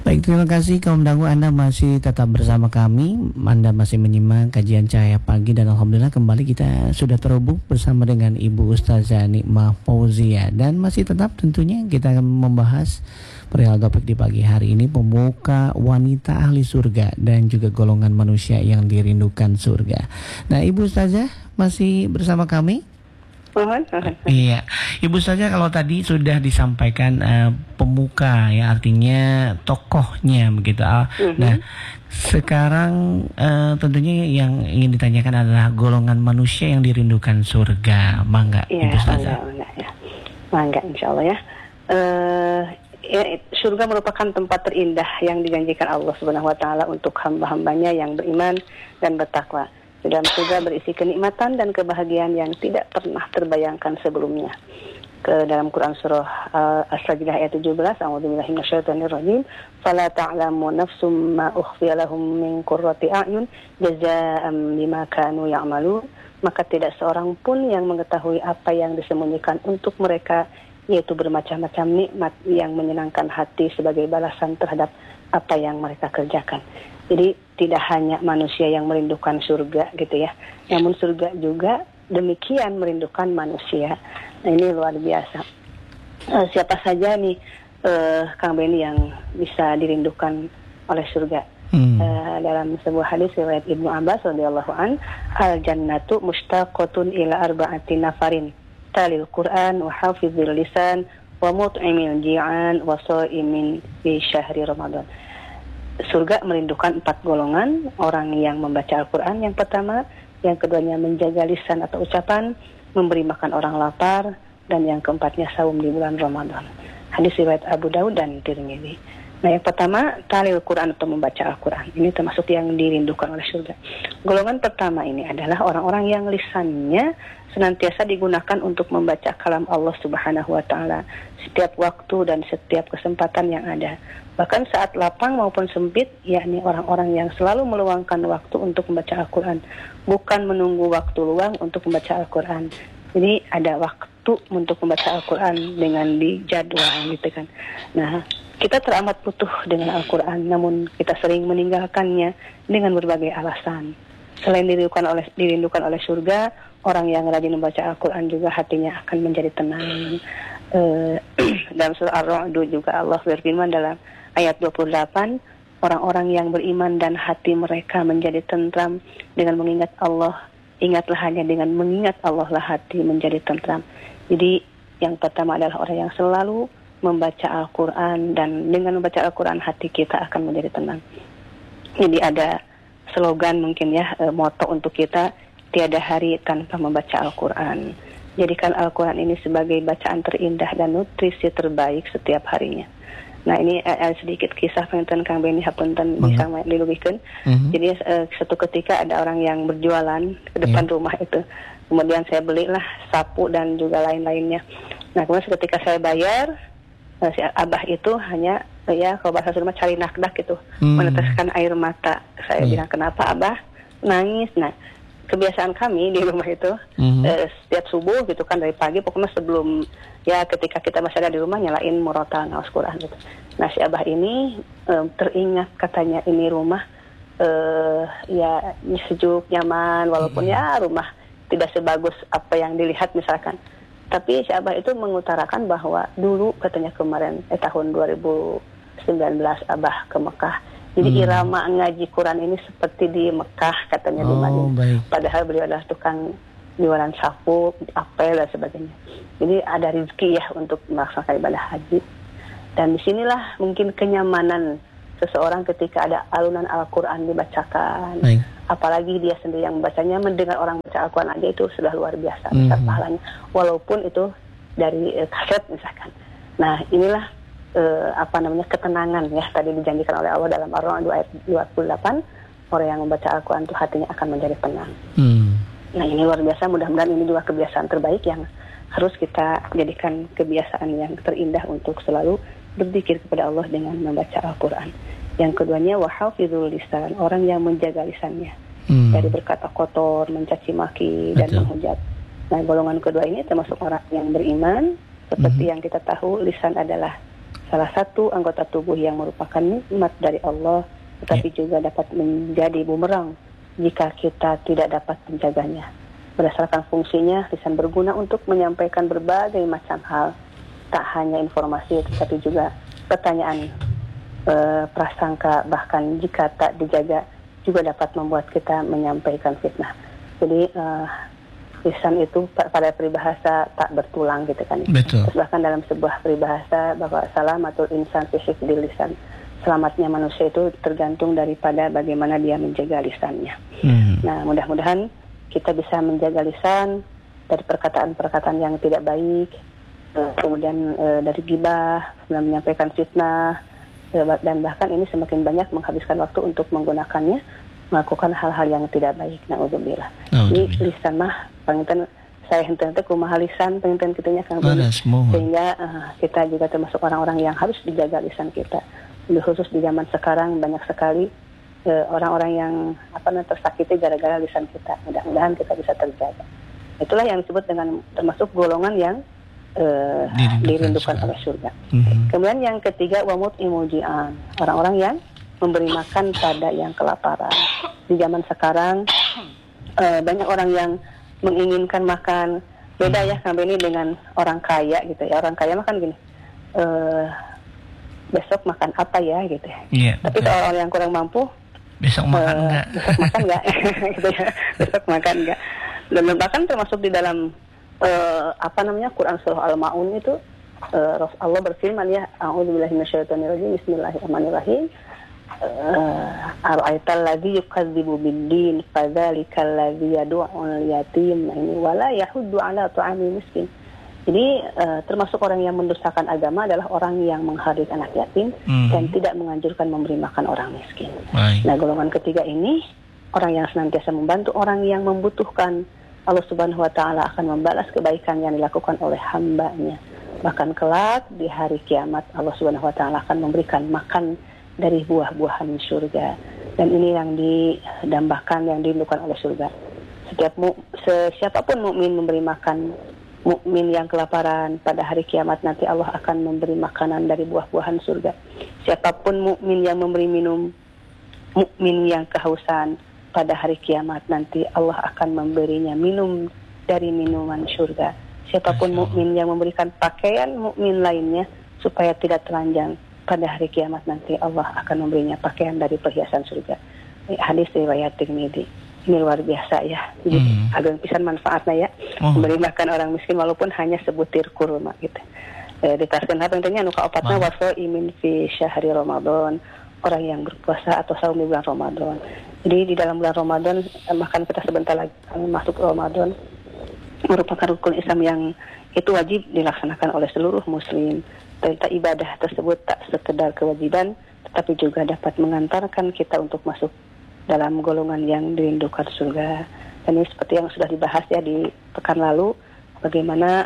Baik, terima kasih kaum dangu, Anda masih tetap bersama kami. Anda masih menyimak kajian Cahaya Pagi dan Alhamdulillah kembali kita sudah terhubung bersama dengan Ibu Ustazah Nikmah Fauzia. Dan masih tetap tentunya kita akan membahas perihal topik di pagi hari ini, pemuka wanita ahli surga dan juga golongan manusia yang dirindukan surga. Nah, Ibu Ustazah masih bersama kami? Iya, Ibu saja kalau tadi sudah disampaikan pemuka ya, artinya tokohnya begitu. Nah, sekarang tentunya yang ingin ditanyakan adalah golongan manusia yang dirindukan surga. Mangga, Ibu saja. Mangga, insya Allah ya. Surga merupakan tempat terindah yang dijanjikan Allah Subhanahu Wa Taala untuk hamba-hambanya yang beriman dan bertakwa. Di dalam surga berisi kenikmatan dan kebahagiaan yang tidak pernah terbayangkan sebelumnya. Ke dalam Quran surah As-Sajdah ayat 17, A'udzubillahi minasyaitonirrajim, "Fala ta'lamu nafsum ma ukhfiya lahum min qurrati a'yun jazaa'an bima kanu ya'malun." Maka tidak seorang pun yang mengetahui apa yang disembunyikan untuk mereka, yaitu bermacam-macam nikmat yang menyenangkan hati sebagai balasan terhadap apa yang mereka kerjakan. Jadi tidak hanya manusia yang merindukan surga gitu ya, namun surga juga demikian merindukan manusia. Nah, ini luar biasa. Siapa saja nih Kang Beni yang bisa dirindukan oleh surga? Dalam sebuah hadis riwayat Ibnu Abbas radhiyallahu an, al-jannatu mushtaqatun ila arba'ati nafarin, talil Quran wa hafizil lisan wa mut'imil ji'an wa sha'imin fi syahri Ramadan. Surga merindukan 4 golongan, orang yang membaca Al-Quran yang pertama, yang keduanya menjaga lisan atau ucapan, memberi makan orang lapar, dan yang keempatnya saum di bulan Ramadan. Hadis riwayat Abu Daud dan Tirmidzi. Nah, yang pertama, talil Quran atau membaca Al-Quran. Ini termasuk yang dirindukan oleh surga. Golongan pertama ini adalah orang-orang yang lisannya senantiasa digunakan untuk membaca kalam Allah Subhanahu wa Ta'ala setiap waktu dan setiap kesempatan yang ada. Bahkan saat lapang maupun sempit, yakni orang-orang yang selalu meluangkan waktu untuk membaca Al-Quran, bukan menunggu waktu luang untuk membaca Al-Quran. Jadi ada waktu untuk membaca Al-Quran dengan dijadwal gitu kan. Nah, kita teramat butuh dengan Al-Quran, namun kita sering meninggalkannya dengan berbagai alasan. Selain dirindukan oleh surga, orang yang rajin membaca Al-Quran juga hatinya akan menjadi tenang. Dalam surah Ar-Ra'd juga Allah berfirman dalam ayat 28, orang-orang yang beriman dan hati mereka menjadi tentram dengan mengingat Allah. Ingatlah hanya dengan mengingat Allah lah hati menjadi tentram. Jadi yang pertama adalah orang yang selalu membaca Al-Quran, dan dengan membaca Al-Quran hati kita akan menjadi tenang. Jadi ada slogan mungkin ya, moto untuk kita, tiada hari tanpa membaca Al-Quran. Jadikan Al-Quran ini sebagai bacaan terindah dan nutrisi terbaik setiap harinya. Nah, ini sedikit kisah penonton Kang Beni hapunten bisa dilebihkan. Jadi suatu ketika ada orang yang berjualan ke depan rumah itu. Kemudian saya belilah sapu dan juga lain-lainnya. Nah, kemudian ketika saya bayar, si abah itu hanya ya kalau bahasa Sunda cari nakdak gitu, meneteskan air mata. Saya bilang, kenapa abah nangis? Nah, kebiasaan kami di rumah itu setiap subuh gitu kan, dari pagi pokoknya sebelum ya ketika kita masih ada di rumah nyalain murotal ngaos Quran gitu. Nah, si abah ini teringat katanya ini rumah ya sejuk nyaman, walaupun ya rumah tidak sebagus apa yang dilihat misalkan. Tapi si abah itu mengutarakan bahwa dulu katanya kemarin tahun 2019 abah ke Mekah. Jadi irama ngaji Quran ini seperti di Mekah katanya di Madinah. Padahal beliau adalah tukang jualan sapu, apel dan sebagainya. Jadi ada rezeki ya untuk melaksanakan ibadah haji. Dan disinilah mungkin kenyamanan seseorang ketika ada alunan Al-Quran dibacakan. Apalagi dia sendiri yang membacanya, mendengar orang baca Al-Quran aja itu sudah luar biasa besar pahalanya. Walaupun itu dari kaset misalkan. Nah, inilah ketenangan ya tadi dijanjikan oleh Allah dalam Ar-Ra'd ayat 28, orang yang membaca Al-Quran itu hatinya akan menjadi tenang. Nah, ini luar biasa, mudah-mudahan ini juga kebiasaan terbaik yang harus kita jadikan kebiasaan yang terindah untuk selalu berzikir kepada Allah dengan membaca Al-Quran. Yang keduanya wahafizul lisan, orang yang menjaga lisannya dari berkata kotor, mencaci maki dan menghujat. Nah, golongan kedua ini termasuk orang yang beriman, seperti yang kita tahu lisan adalah salah satu anggota tubuh yang merupakan nikmat dari Allah, tetapi juga dapat menjadi bumerang jika kita tidak dapat menjaganya. Berdasarkan fungsinya, lisan berguna untuk menyampaikan berbagai macam hal, tak hanya informasi tetapi juga pertanyaan, prasangka, bahkan jika tak dijaga juga dapat membuat kita menyampaikan fitnah. Jadi lisan itu pada peribahasa tak bertulang gitu kan. Betul. Terus bahkan dalam sebuah peribahasa bahwa salamatul insan fi hifdzil lisan, selamatnya manusia itu tergantung daripada bagaimana dia menjaga lisannya. Nah, mudah-mudahan kita bisa menjaga lisan dari perkataan-perkataan yang tidak baik, kemudian dari ghibah, kemudian menyampaikan fitnah, dan bahkan ini semakin banyak menghabiskan waktu untuk menggunakannya melakukan hal-hal yang tidak baik. Na'udzubillah. Jadi lisan mah panginten saya henteu kumaha lisan panginten kitanya Kang Beni, sehingga kita juga termasuk orang-orang yang harus dijaga lisan kita. Lebih khusus di zaman sekarang banyak sekali orang-orang yang tersakiti gara-gara lisan kita. Mudah-mudahan kita bisa terjaga. Itulah yang disebut dengan termasuk golongan yang dirindukan oleh surga. Kemudian yang ketiga, wamut imujian, orang-orang yang memberi makan pada yang kelaparan. Di zaman sekarang banyak orang yang menginginkan makan. Beda ya Kang Beni dengan orang kaya gitu ya. Orang kaya makan gini, besok makan apa ya gitu ya. Yeah, tapi kalau orang yang kurang mampu, besok makan enggak? Besok makan enggak? Gitu ya. Besok makan enggak? Dan bahkan termasuk di dalam Quran surah Al-Maun itu Allah berfirman ya, a'udzubillahi minasyaitonirrajim, bismillahirrahmanirrahim. Ara'aital ladzi yukadzibu bid-din fadzalikal ladzi yad'ul yatim wala yahuddu 'ala ta'amil miskin. Jadi termasuk orang yang mendustakan agama adalah orang yang menghardik anak yatim dan tidak menganjurkan memberi makan orang miskin. Nah, golongan ketiga ini orang yang senantiasa membantu orang yang membutuhkan. Allah Subhanahu wa taala akan membalas kebaikan yang dilakukan oleh hambanya. Bahkan kelak di hari kiamat Allah Subhanahu wa taala akan memberikan makan dari buah-buahan surga. Dan ini yang didambakan, yang dirindukan oleh surga. Siapapun mukmin memberi makan mukmin yang kelaparan, pada hari kiamat nanti Allah akan memberi makanan dari buah-buahan surga. Siapapun mukmin yang memberi minum mukmin yang kehausan, pada hari kiamat nanti Allah akan memberinya minum dari minuman surga. Siapapun mukmin yang memberikan pakaian mukmin lainnya supaya tidak telanjang, pada hari kiamat nanti Allah akan memberinya pakaian dari perhiasan surga. Hadis riwayat Tirmidzi. Ini luar biasa ya. Jadi agak pisan manfaatnya ya. Memberi makan orang miskin walaupun hanya sebutir kurma gitu. Ditaskeun apa intinya anu kaopatna wasaimin fi syahri Ramadan. Orang yang berpuasa atau saum di bulan Ramadan. Jadi di dalam bulan Ramadan, bahkan kita sebentar lagi masuk Ramadan, merupakan rukun Islam yang itu wajib dilaksanakan oleh seluruh muslim. Perintah ibadah tersebut tak sekedar kewajiban, tetapi juga dapat mengantarkan kita untuk masuk dalam golongan yang dirindukan surga. Dan ini seperti yang sudah dibahas ya di pekan lalu, bagaimana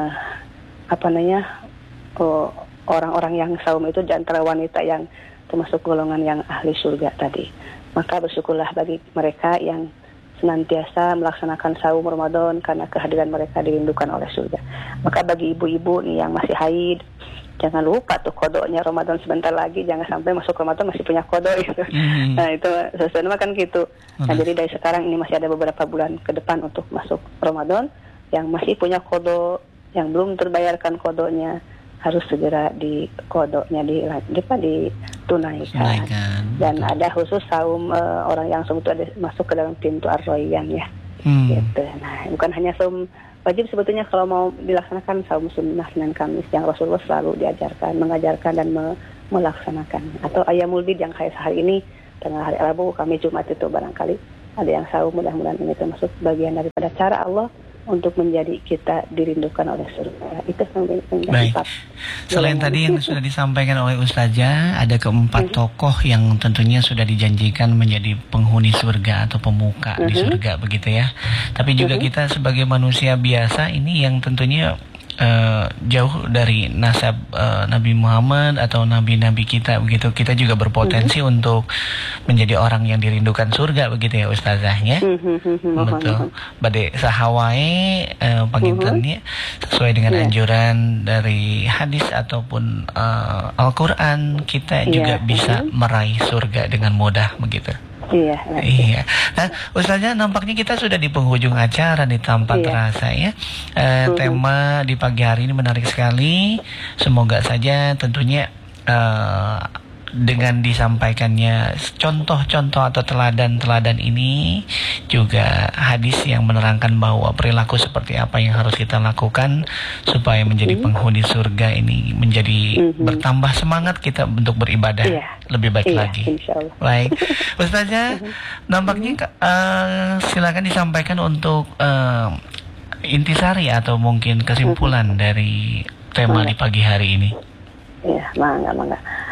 orang-orang yang saum itu di antara wanita yang termasuk golongan yang ahli surga tadi. Maka bersyukurlah bagi mereka yang senantiasa melaksanakan saum Ramadan karena kehadiran mereka dirindukan oleh surga. Maka bagi ibu-ibu nih yang masih haid, jangan lupa tuh kodoknya Ramadan sebentar lagi, jangan sampai masuk Ramadan masih punya kodok gitu. Nah itu sesuatu kan gitu. Nah jadi dari sekarang ini masih ada beberapa bulan ke depan untuk masuk Ramadan, yang masih punya kodok, yang belum terbayarkan kodoknya, harus segera di kodoknya ditunaikan. Dan ada khusus saum orang yang saum itu ada masuk ke dalam pintu Ar-Rayyan ya. Gitu. Nah, bukan hanya saum wajib sebetulnya kalau mau dilaksanakan saum sunnah Senin Kamis yang Rasulullah selalu diajarkan, mengajarkan dan melaksanakan. Atau Ayyamul Bid yang kayak hari ini, tengah hari Rabu, Kamis, Jumat itu barangkali ada yang saum, mudah-mudahan ini termasuk bagian daripada cara Allah untuk menjadi kita dirindukan oleh surga. Itu yang baik. Selain tadi yang sudah disampaikan oleh Ustazah, ada keempat tokoh yang tentunya sudah dijanjikan menjadi penghuni surga atau pemuka di surga begitu ya. Tapi juga kita sebagai manusia biasa ini yang tentunya jauh dari nasab Nabi Muhammad atau nabi-nabi kita begitu, kita juga berpotensi untuk menjadi orang yang dirindukan surga begitu ya Ustazahnya. Betul. Bade sahawae pangintennya sesuai dengan anjuran dari hadis ataupun Al-Qur'an, kita juga bisa meraih surga dengan mudah begitu. Iya. Nah, Ustazah, nampaknya kita sudah di penghujung acara nih tanpa terasa ya. Tema di pagi hari ini menarik sekali. Semoga saja tentunya dengan disampaikannya contoh-contoh atau teladan-teladan ini, juga hadis yang menerangkan bahwa perilaku seperti apa yang harus kita lakukan supaya menjadi penghuni surga ini menjadi bertambah semangat kita untuk beribadah lebih baik lagi. Baik, Ustazah, nampaknya silakan disampaikan untuk intisari atau mungkin kesimpulan dari tema di pagi hari ini. Iya, mangga.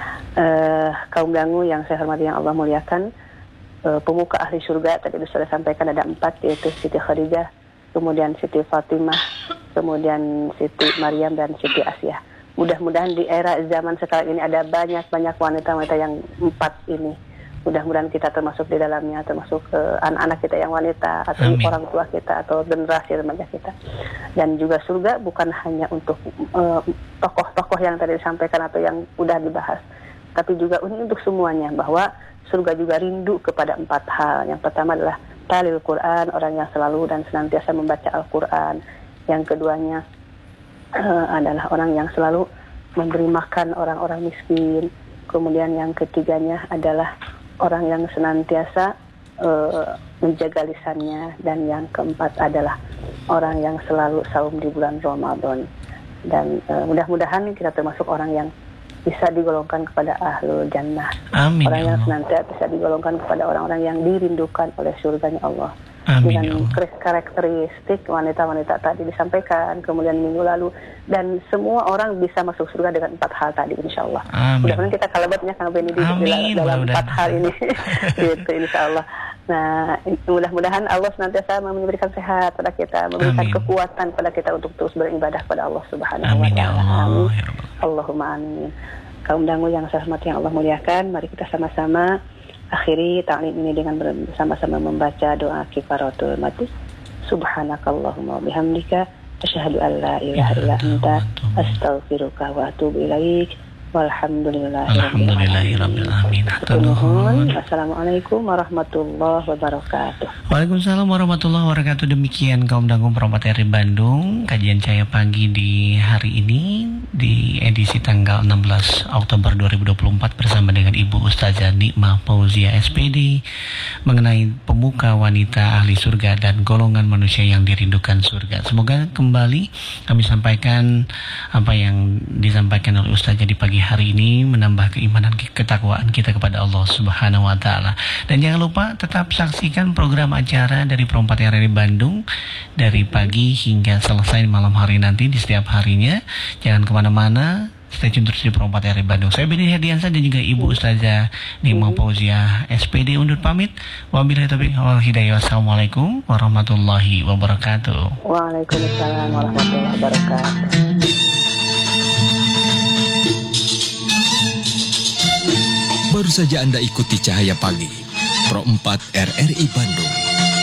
Kaum dangu yang saya hormati, yang Allah muliakan, pemuka ahli surga tadi sudah sampaikan ada 4, yaitu Siti Khadijah, kemudian Siti Fatimah, kemudian Siti Maryam dan Siti Asyah. Mudah-mudahan di era zaman sekarang ini ada banyak wanita-wanita yang 4 ini. Mudah-mudahan kita termasuk di dalamnya, termasuk anak-anak kita yang wanita atau orang tua kita atau generasi remaja kita. Dan juga surga bukan hanya untuk tokoh-tokoh yang tadi disampaikan atau yang udah dibahas, tapi juga ini untuk semuanya, bahwa surga juga rindu kepada 4 hal. Yang pertama adalah talil Quran, orang yang selalu dan senantiasa membaca Al-Quran. Yang keduanya adalah orang yang selalu memberi makan orang-orang miskin. Kemudian yang ketiganya adalah orang yang senantiasa menjaga lisannya. Dan yang keempat adalah orang yang selalu saum di bulan Ramadan. Dan mudah-mudahan kita termasuk orang yang bisa digolongkan kepada ahlul jannah. Amin. Orang yang senantiasa bisa digolongkan kepada orang-orang yang dirindukan oleh surganya Allah. Amin. Dengan karakteristik wanita-wanita tadi disampaikan, kemudian minggu lalu, dan semua orang bisa masuk surga dengan 4 hal tadi, insya Allah. Mudah-mudahan kita kalabatnya Kang Benny dalam 4 hal ini, gitu, insya Allah. Nah, mudah-mudahan Allah senantiasa memberikan sehat pada kita, memberikan kekuatan pada kita untuk terus beribadah pada Allah Subhanahu wa Ta'ala. Amin. Allahumma amin. Kaum dangu yang saya hormati, yang Allah muliakan, mari kita sama-sama akhiri ta'lim ini dengan bersama-sama membaca doa kifaratul majlis. Subhanakallahumma bihamdika asyhadu an la ilaha illa anta astaghfiruka wa atubu ilaik. Alhamdulillahirabbil alamin. Assalamualaikum warahmatullahi wabarakatuh. Waalaikumsalam warahmatullahi wabarakatuh. Demikian kaum dangu Perompat RRI Bandung, kajian Cahaya Pagi di hari ini di edisi tanggal 16 Oktober 2024 bersama dengan Ibu Ustazah Nikmah Fauzia SPD mengenai pemuka wanita ahli surga dan golongan manusia yang dirindukan surga. Semoga kembali kami sampaikan apa yang disampaikan oleh Ustazah di pagi hari ini menambah keimanan ketakwaan kita kepada Allah Subhanahu wa Ta'ala. Dan jangan lupa tetap saksikan program acara dari Perompat RRI Bandung dari pagi hingga selesai malam hari nanti di setiap harinya. Jangan kemana-mana, stay tune terus di Perompat RRI Bandung. Saya Benny Herdiansyah dan juga Ibu Ustazah Nikmah Fauzia SPD undur pamit. Wabillahi taufiq wal hidayah. Wassalamualaikum warahmatullahi wabarakatuh. Waalaikumsalam warahmatullahi wabarakatuh. Baru saja Anda ikuti Cahaya Pagi, Pro 4 RRI Bandung.